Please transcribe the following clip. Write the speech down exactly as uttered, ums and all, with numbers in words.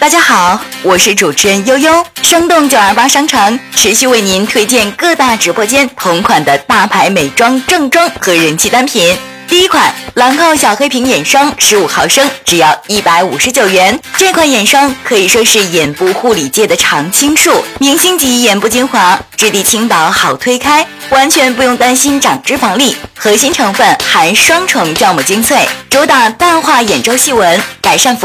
大家好，我是主持人悠悠，生动九二八商城持续为您推荐各大直播间同款的大牌美妆正装和人气单品。第一款兰蔻小黑瓶眼霜十五毫升，只要一百五十九元。这款眼霜可以说是眼部护理界的常青树，明星级眼部精华，质地轻薄好推开，完全不用担心长脂肪粒。核心成分含双重酵母精粹，主打淡化眼周细纹，改善